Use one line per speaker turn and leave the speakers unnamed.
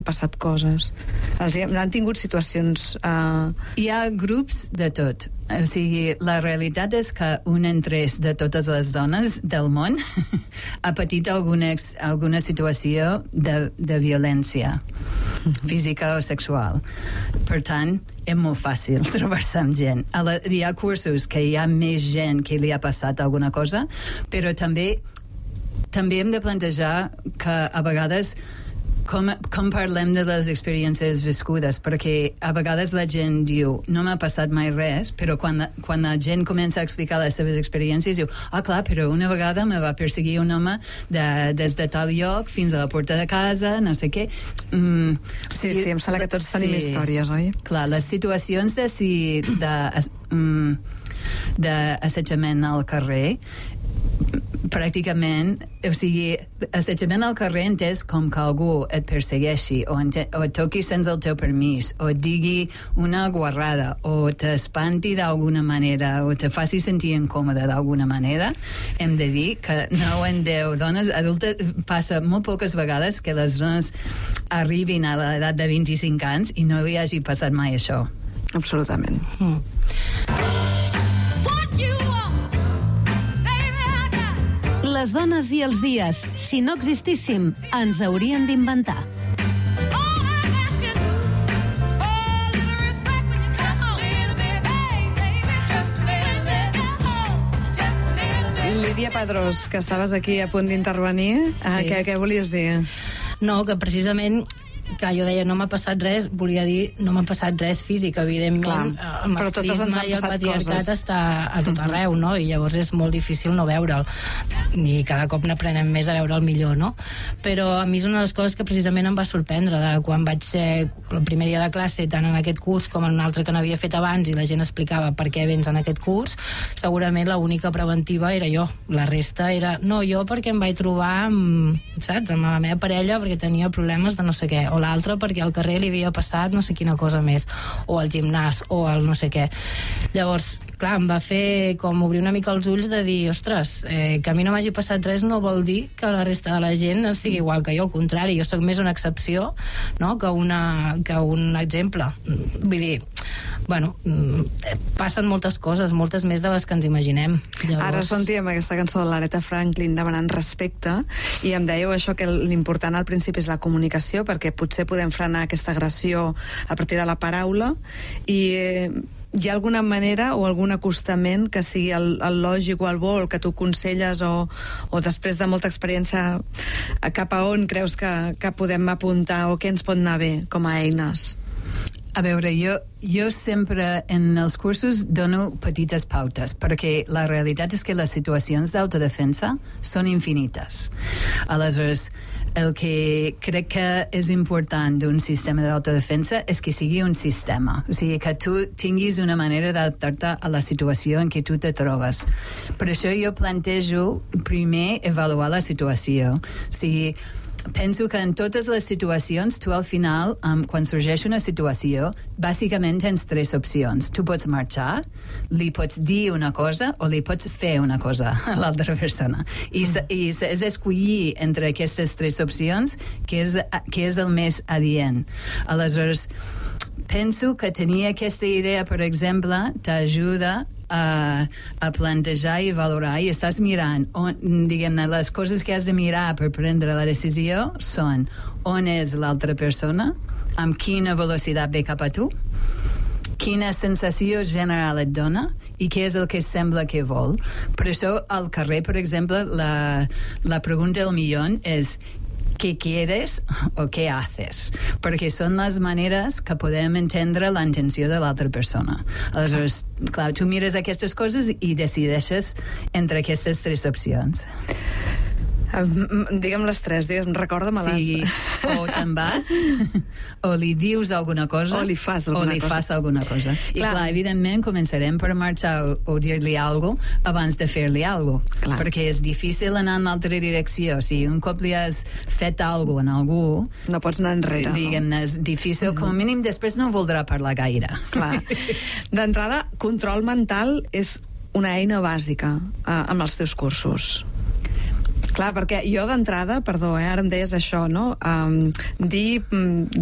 passat coses. Han tingut situacions...
Hi ha grups de tot. O sigui, la realitat és que un en tres de totes les dones del món ha patit alguna situació de violència física o sexual. Per tant, és molt fàcil trobar-se amb gent. Hi ha cursos que hi ha més gent que li ha passat alguna cosa, però també hem de plantejar que a vegades com parlem de les experiències viscudes, perquè a vegades la gent diu no m'ha passat mai res, però quan la gent comença a explicar les seves experiències diu, clar, però una vegada me va perseguir un home des de tal lloc fins a la porta de casa, no sé què.
Sí, em sembla que tots tenim històries, oi?
Clar, les situacions d'assetjament al carrer pràcticament, o sigui, assetjament al carrer entès com que algú et persegueixi o et toqui sense el teu permís o et digui una guarrada o t'espanti d'alguna manera o te faci sentir incòmode d'alguna manera, hem de dir que 9 en 10 dones adultes, passa molt poques vegades que les dones arribin a l'edat de 25 anys i no li hagi passat mai això.
Absolutament.
Les dones i els dies, si no existíssim, ens haurien d'inventar.
Lídia Padrós, que estaves aquí a punt d'intervenir, què volies dir?
No, que precisament... Clar, jo deia, no m'ha passat res, volia dir, no m'ha passat res físic, evidentment. Clar, el masclisme i el patriarcat està a tot arreu, no? I llavors és molt difícil no veure'l. I cada cop n'aprenem més a veure'l millor, no? Però a mi és una de les coses que precisament em va sorprendre, de quan vaig ser el primer dia de classe, tant en aquest curs com en un altre que n'havia fet abans, i la gent explicava per què vens en aquest curs, segurament l'única preventiva era jo. La resta era, no, jo perquè em vaig trobar saps, amb la meva parella perquè tenia problemes de no sé què, o l'altre perquè al carrer li havia passat no sé quina cosa més, o al gimnàs o al no sé què. Llavors, clar, em va fer com obrir una mica els ulls de dir, ostres, que a mi no m'hagi passat res no vol dir que la resta de la gent estigui igual que jo, al contrari, jo sóc més una excepció, no?, que un exemple. Vull dir, bueno, passen moltes coses, moltes més de les que ens imaginem. Llavors...
Ara sentíem aquesta cançó de l'Aretha Franklin demanant respecte, i em dèieu això, que l'important al principi és la comunicació, perquè potser podem frenar aquesta agressió a partir de la paraula, i hi ha alguna manera o algun acostament que sigui el lògic o el bo, que tu aconselles, o després de molta experiència, cap a on creus que podem apuntar, o què ens pot anar bé com a eines?
A veure, jo sempre en els cursos dono petites pautes, perquè la realitat és que les situacions d'autodefensa són infinites. Aleshores, el que crec que és important d'un sistema d'autodefensa és que sigui un sistema, o sigui, que tu tinguis una manera d'adaptar-te a la situació en què tu te trobes. Per això jo plantejo primer avaluar la situació. O sigui, penso que en totes les situacions, tu al final, quan sorgeix una situació, bàsicament tens 3 opcions. Tu pots marxar, li pots dir una cosa o li pots fer una cosa a l'altra persona. I és escollir entre aquestes 3 opcions que és el més adient. Aleshores, penso que tenir aquesta idea, per exemple, t'ajuda a plantejar i valorar, i estàs mirant diguem-ne, les coses que has de mirar per prendre la decisió són on és l'altra persona, amb quina velocitat ve cap a tu, quina sensació general et dona i què és el que sembla que vol. Per això al carrer, per exemple, la pregunta del millón és ¿qué quieres o qué haces? Perquè són les maneres que podem entendre la intenció de l'altra persona. Aleshores, clar, tu mires aquestes coses i decideixes entre aquestes 3 opcions.
Digue'm les 3, recorda-me-les.
Sí, o te'n vas, o li dius alguna cosa,
o li fas alguna cosa.
I clar, evidentment, començarem per marxar o dir-li alguna cosa abans de fer-li alguna cosa. Perquè és difícil anar en l'altra direcció. Si un cop li has fet alguna cosa en algú...
No pots anar enrere.
Diguem-ne, és difícil. Com a mínim, després no voldrà parlar gaire.
Clar. D'entrada, control mental és una eina bàsica amb els teus cursos. Clar, perquè jo d'entrada, perdó, ara em deies això, no? Dir